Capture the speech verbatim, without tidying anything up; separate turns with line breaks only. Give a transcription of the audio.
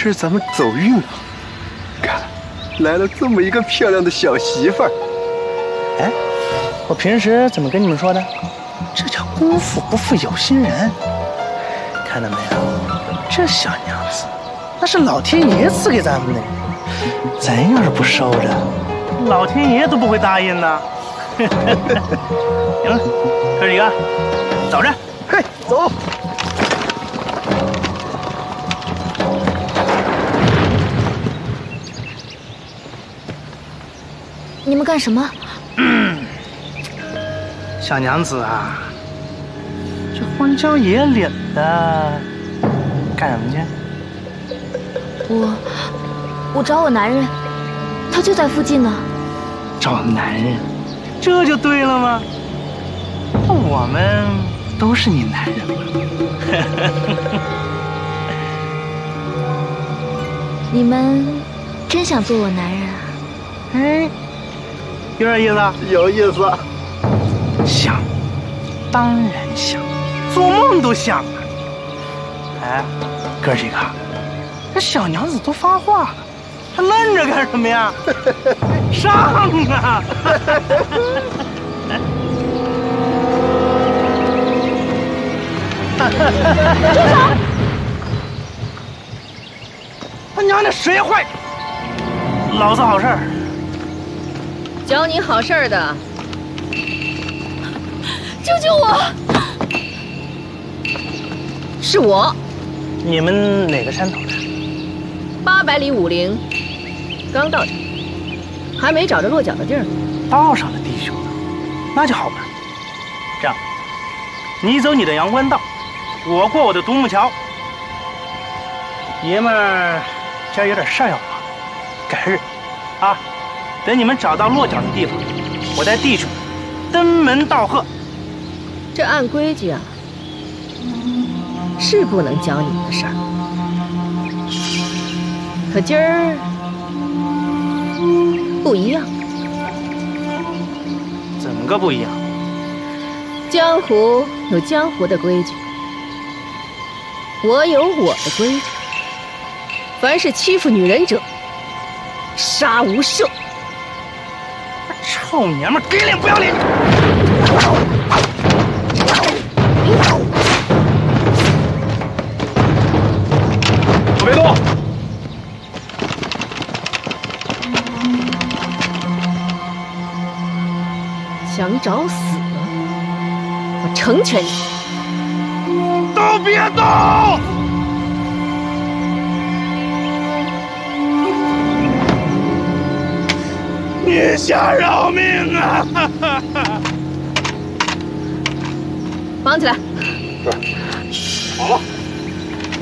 这是咱们走运啊！看，来了这么一个漂亮的小媳妇儿。
哎，我平时怎么跟你们说的？这叫功夫不负有心人。看到没有？这小娘子，那是老天爷赐给咱们的。咱要是不收着，老天爷都不会答应的。行了，哥几个，走着。
嘿，走。
你们干什么？
嗯，小娘子啊，这荒郊野岭的，干什么去？
我，我找我男人，他就在附近呢。
找男人，这就对了吗？我们都是你男人嘛。
你们真想做我男人啊？
哎。有点意思，
有意思。
想，当然想，做梦都想啊！哎，哥几个，这小娘子都发话了，还愣着干什么呀？上啊！
住手！
他娘的谁坏？老子好事儿。
教你好事儿的，
救救我！
是我。
你们哪个山头的？
八百里武陵，刚到这，还没找着落脚的地儿。
道上的弟兄，那就好办。这样，你走你的阳关道，我过我的独木桥。爷们儿，今儿有点事儿要忙，改日啊。等你们找到落脚的地方，我带弟兄登门道贺。
这按规矩啊，是不能教你们的事儿。可今儿不一样。
怎么个不一样？
江湖有江湖的规矩，我有我的规矩。凡是欺负女人者，杀无赦。
臭娘们，给脸不要脸！
都别动！
想找死？我成全你！
都别动！月下饶命啊！
绑起来！
好了。